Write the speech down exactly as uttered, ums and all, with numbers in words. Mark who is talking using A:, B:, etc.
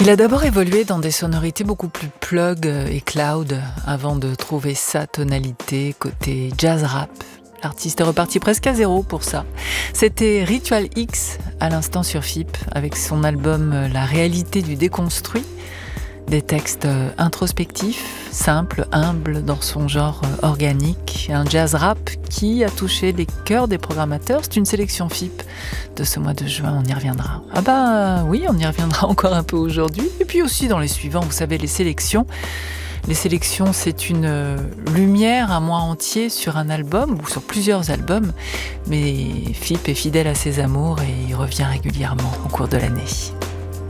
A: Il a d'abord évolué dans des sonorités beaucoup plus plug et cloud avant de trouver sa tonalité côté jazz rap. L'artiste est reparti presque à zéro pour ça. C'était Ritual X à l'instant sur F I P avec son album La réalité du déconstruit. Des textes introspectifs, simples, humbles dans son genre organique. Un jazz rap qui a touché les cœurs des programmateurs. C'est une sélection F I P de ce mois de juin, on y reviendra. Ah bah oui, on y reviendra encore un peu aujourd'hui. Et puis aussi dans les suivants, vous savez, les sélections. Les sélections, c'est une lumière, un mois entier sur un album ou sur plusieurs albums. Mais F I P est fidèle à ses amours et il revient régulièrement au cours de l'année.